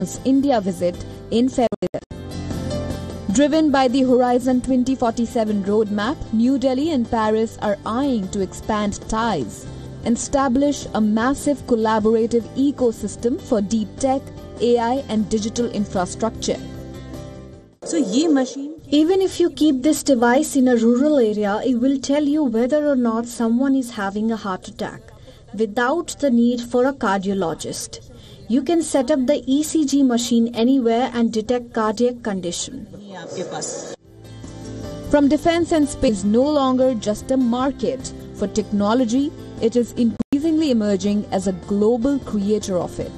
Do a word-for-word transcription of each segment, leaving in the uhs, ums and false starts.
India visit in February. Driven by the Horizon twenty forty-seven roadmap, New Delhi and Paris are eyeing to expand ties and establish a massive collaborative ecosystem for deep tech, A I and digital infrastructure. So, ये machine even if you keep this device in a rural area, it will tell you whether or not someone is having a heart attack without the need for a cardiologist. You can set up the E C G machine anywhere and detect cardiac condition. From defense and space, no longer just a market for technology, it is increasingly emerging as a global creator of it.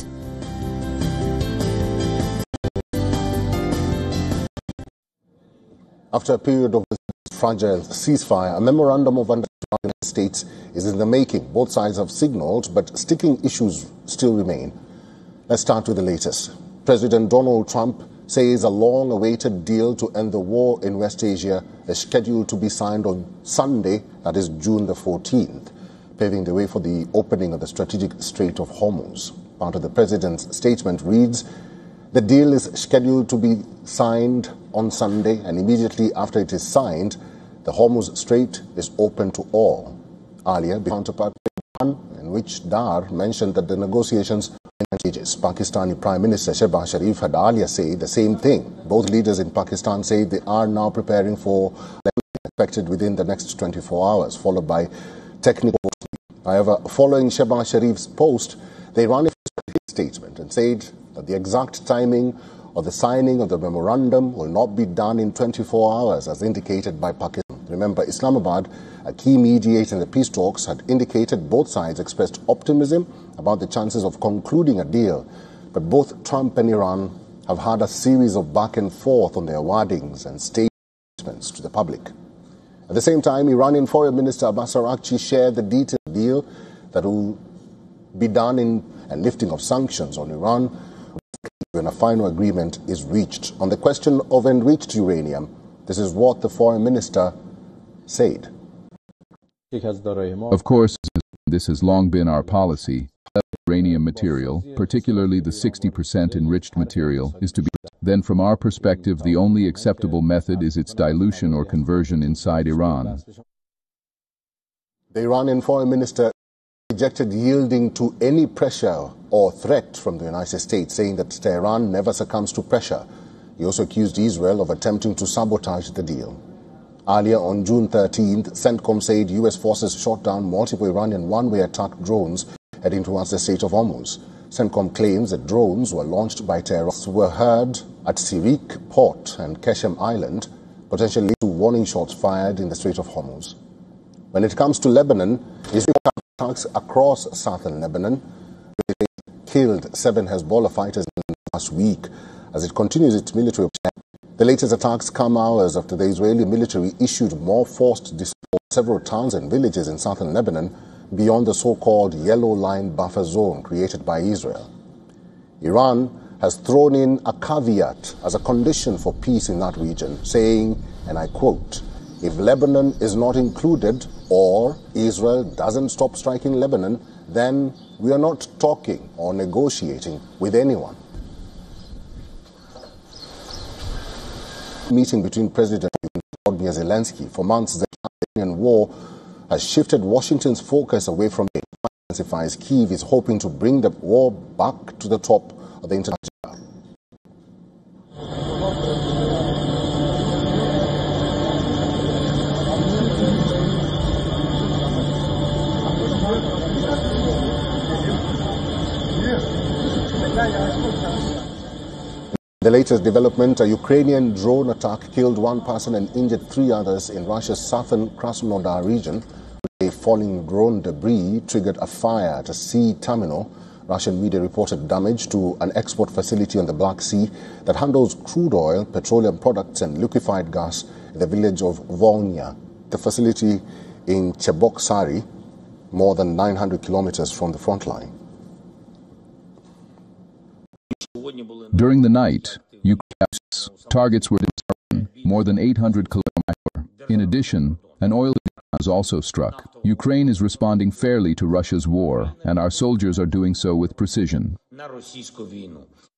After a period of fragile ceasefire, a memorandum of understanding with the United States is in the making. Both sides have signaled, but sticking issues still remain. Let's start with the latest. President Donald Trump says a long-awaited deal to end the war in West Asia is scheduled to be signed on Sunday, that is June the fourteenth, paving the way for the opening of the strategic Strait of Hormuz. Part of the president's statement reads, the deal is scheduled to be signed on Sunday, and immediately after it is signed, the Hormuz Strait is open to all. Earlier, the counterpart in which Dar mentioned that the negotiations in stages. Pakistani Prime Minister Shehbaz Sharif had earlier said the same thing. Both leaders in Pakistan say they are now preparing for expected within the next twenty-four hours, followed by technical. However, following Shehbaz Sharif's post, they ran a statement and said that the exact timing of the signing of the memorandum will not be done in twenty-four hours, as indicated by Pakistan. Remember, Islamabad, a key mediator in the peace talks, had indicated both sides expressed optimism about the chances of concluding a deal. But both Trump and Iran have had a series of back and forth on their wordings and statements to the public. At the same time, Iranian Foreign Minister Abbas Araghchi shared the detailed deal that will be done in a lifting of sanctions on Iran when a final agreement is reached. On the question of enriched uranium, this is what the foreign minister said. Of course, this has long been our policy. Uranium material, particularly the sixty percent enriched material, is to be. Then from our perspective, the only acceptable method is its dilution or conversion inside Iran. The Iranian foreign minister rejected yielding to any pressure or threat from the United States, saying that Tehran never succumbs to pressure. He also accused Israel of attempting to sabotage the deal. Earlier on June thirteenth, CENTCOM said U S forces shot down multiple Iranian one-way attack drones heading towards the Strait of Hormuz. CENTCOM claims that drones were launched by terrorists were heard at Sirik Port and Keshem Island, potentially leading to warning shots fired in the Strait of Hormuz. When it comes to Lebanon, Israel attacks across southern Lebanon killed seven Hezbollah fighters last week as it continues its military attack. The latest attacks come hours after the Israeli military issued more forced dispersal of several towns and villages in southern Lebanon beyond the so-called Yellow Line buffer zone created by Israel. Iran has thrown in a caveat as a condition for peace in that region, saying, and I quote, if Lebanon is not included or Israel doesn't stop striking Lebanon, then we are not talking or negotiating with anyone. Meeting between President Volodymyr Zelensky. For months, the Ukrainian war has shifted Washington's focus away from it. Intensifies Kyiv is hoping to bring the war back to the top of the international. The latest development, a Ukrainian drone attack killed one person and injured three others in Russia's southern Krasnodar region. A falling drone debris triggered a fire at a sea terminal. Russian media reported damage to an export facility on the Black Sea that handles crude oil, petroleum products and liquefied gas in the village of Volnya, the facility in Cheboksary, more than nine hundred kilometers from the front line. During the night, Ukraine's targets were more than eight hundred kilometers. In addition, an oil was also struck. Ukraine is responding fairly to Russia's war, and our soldiers are doing so with precision.